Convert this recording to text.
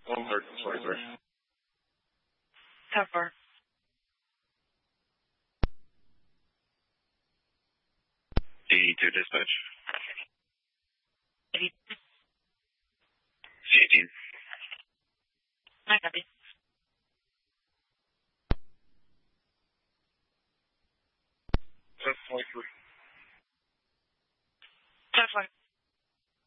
133. 10-4. D2 dispatch. 80. C18. I copy. Just 23.